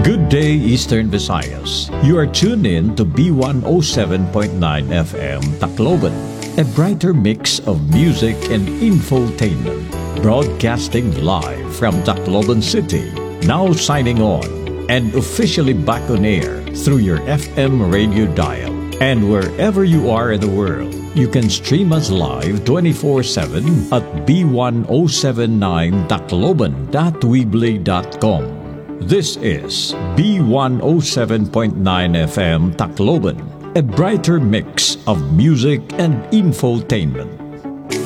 Good day, Eastern Visayas. You are tuned in to B107.9 FM Tacloban, a brighter mix of music and infotainment. Broadcasting live from Tacloban City. Now signing on and officially back on air through your FM radio dial. And wherever you are in the world, you can stream us live 24/7 at b1079tacloban.weebly.com. This is B107.9 FM Tacloban, a brighter mix of music and infotainment.